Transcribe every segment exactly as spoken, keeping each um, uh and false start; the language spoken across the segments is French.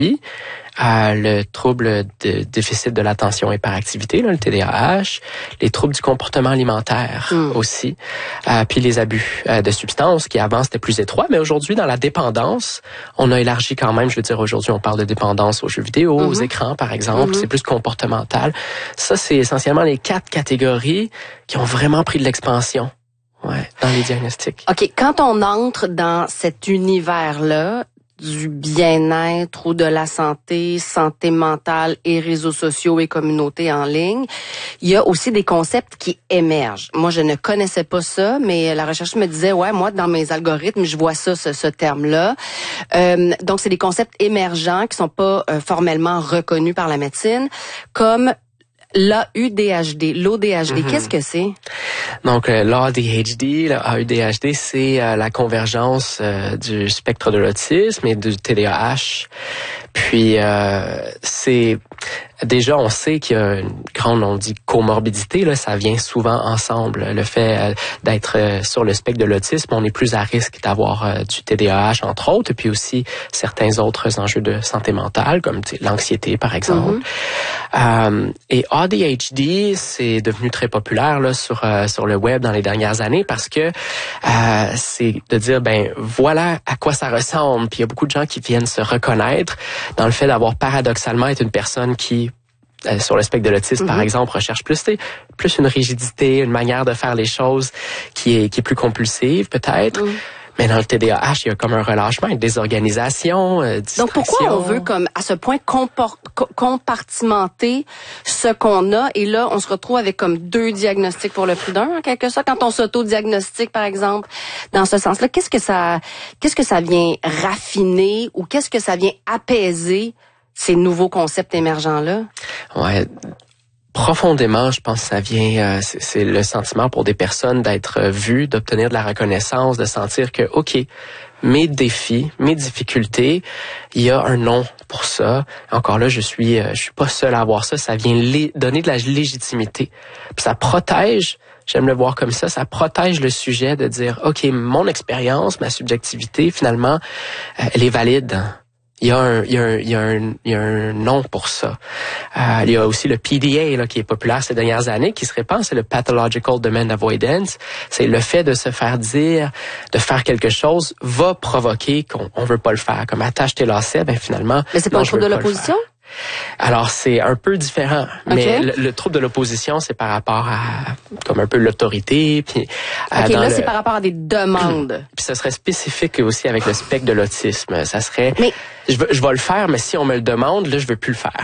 Euh, le trouble de déficit de l'attention et hyperactivité, là, le T D A H, les troubles du comportement alimentaire mm. aussi, euh, puis les abus euh, de substances qui avant c'était plus étroit, mais aujourd'hui dans la dépendance, on a élargi quand même, je veux dire aujourd'hui on parle de dépendance aux jeux vidéo, mm-hmm. aux écrans par exemple, mm-hmm. c'est plus comportemental. Ça c'est essentiellement les quatre catégories qui ont vraiment pris de l'expansion. Ouais, dans les diagnostics. OK, quand on entre dans cet univers-là, du bien-être ou de la santé, santé mentale et réseaux sociaux et communautés en ligne, il y a aussi des concepts qui émergent. Moi, je ne connaissais pas ça, mais la recherche me disait, ouais, moi, dans mes algorithmes, je vois ça, ce, ce terme-là. Euh, donc, c'est des concepts émergents qui sont pas euh, formellement reconnus par la médecine, comme l'A U D H D, l'O D H D, mm-hmm. qu'est-ce que c'est? Donc, euh, l'A D H D, l'A U D H D, c'est euh, la convergence euh, du spectre de l'autisme et du T D A H. Puis, euh, c'est... Déjà, on sait qu'il y a une grande, on dit comorbidité, là, ça vient souvent ensemble. Le fait euh, d'être euh, sur le spectre de l'autisme, on est plus à risque d'avoir euh, du T D A H, entre autres, et puis aussi certains autres enjeux de santé mentale, comme l'anxiété, par exemple. Mm-hmm. Euh, et A D H D, c'est devenu très populaire là sur euh, sur le web dans les dernières années parce que euh, c'est de dire, ben voilà à quoi ça ressemble. Puis il y a beaucoup de gens qui viennent se reconnaître dans le fait d'avoir paradoxalement été une personne qui sur le spectre de l'autisme, mm-hmm. par exemple, recherche plus, plus une rigidité, une manière de faire les choses qui est, qui est plus compulsive, peut-être. Mm. Mais dans le T D A H, il y a comme un relâchement, une désorganisation, euh, distraction. Donc, pourquoi on veut, comme, à ce point, compor- compartimenter ce qu'on a, et là, on se retrouve avec comme deux diagnostics pour le prix d'un, en quelque sorte. Quand on s'auto-diagnostique, par exemple, dans ce sens-là, qu'est-ce que ça, qu'est-ce que ça vient raffiner ou qu'est-ce que ça vient apaiser ces nouveaux concepts émergents-là? Ouais. Profondément, je pense que ça vient, euh, c'est, c'est le sentiment pour des personnes d'être euh, vues, d'obtenir de la reconnaissance, de sentir que, OK, mes défis, mes difficultés, il y a un nom pour ça. Encore là, je suis, euh, je suis pas seul à avoir ça. Ça vient lé- donner de la légitimité. Puis ça protège. J'aime le voir comme ça. Ça protège le sujet de dire, OK, mon expérience, ma subjectivité, finalement, euh, elle est valide. Il y a un, il y a un, il y a un, il y a un nom pour ça. Euh, il y a aussi le P D A là qui est populaire ces dernières années, qui se répand, c'est le Pathological Demand Avoidance. C'est le fait de se faire dire, de faire quelque chose va provoquer qu'on on veut pas le faire. Comme attache tes lacets, ben finalement. Mais c'est pas non, un trouble de l'opposition? Alors, c'est un peu différent. Okay. Mais le, le trouble de l'opposition, c'est par rapport à comme un peu l'autorité. Puis, OK, là, le... c'est par rapport à des demandes. Puis ça serait spécifique aussi avec le spectre de l'autisme. Ça serait, mais... je, veux, je vais le faire, mais si on me le demande, là, je veux plus le faire.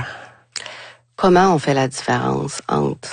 Comment on fait la différence entre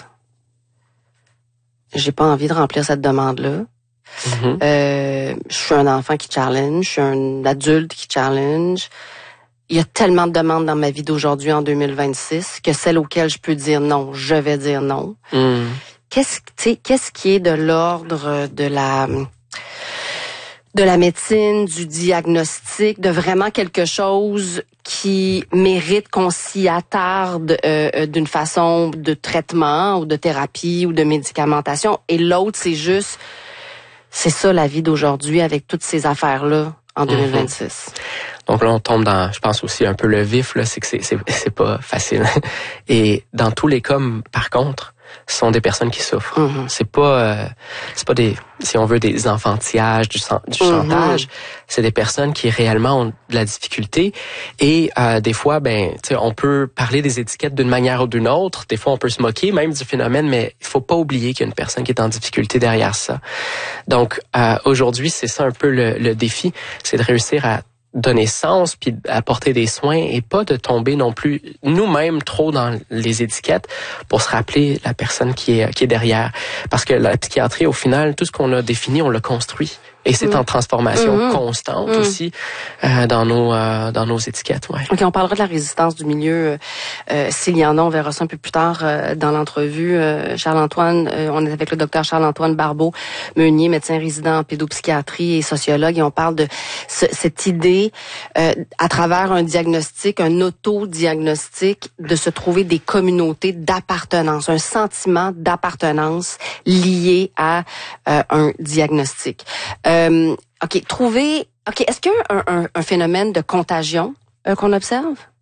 j'ai pas envie de remplir cette demande-là, mm-hmm. euh, je suis un enfant qui challenge, je suis un adulte qui challenge. Il y a tellement de demandes dans ma vie d'aujourd'hui en deux mille vingt-six que celles auxquelles je peux dire non, je vais dire non. Mm. Qu'est-ce, qu'est-ce qui est de l'ordre de la de la médecine, du diagnostic, de vraiment quelque chose qui mérite qu'on s'y attarde euh, d'une façon de traitement ou de thérapie ou de médicamentation, et l'autre c'est juste c'est ça la vie d'aujourd'hui avec toutes ces affaires-là en deux mille vingt-six. Mm-hmm. Donc là, on tombe dans, je pense aussi un peu le vif, là, c'est que c'est, c'est, c'est pas facile. Et dans tous les cas, par contre, ce sont des personnes qui souffrent. Mm-hmm. C'est pas, euh, c'est pas des, si on veut, des enfantillages, du, du mm-hmm. chantage. C'est des personnes qui réellement ont de la difficulté. Et euh, des fois, ben, tu sais, on peut parler des étiquettes d'une manière ou d'une autre. Des fois, on peut se moquer même du phénomène, mais il faut pas oublier qu'il y a une personne qui est en difficulté derrière ça. Donc, euh, aujourd'hui, c'est ça un peu le, le défi, c'est de réussir à donner sens puis apporter des soins et pas de tomber non plus nous-mêmes trop dans les étiquettes pour se rappeler la personne qui est qui est derrière, parce que la psychiatrie au final tout ce qu'on a défini on l'a construit et c'est mmh. en transformation mmh. constante mmh. aussi euh, dans nos euh, dans nos étiquettes. Ouais. Ok, on parlera de la résistance du milieu euh, s'il y en a, on verra ça un peu plus tard euh, dans l'entrevue. Euh, Charles-Antoine, euh, on est avec le docteur Charles-Antoine Barbeau-Meunier, médecin résident en pédopsychiatrie et sociologue, et on parle de ce, cette idée euh, à travers un diagnostic, un auto-diagnostic, de se trouver des communautés d'appartenance, un sentiment d'appartenance lié à euh, un diagnostic. Euh, Euh, OK, trouver... OK, est-ce qu'il y a un, un, un phénomène de contagion euh, qu'on observe?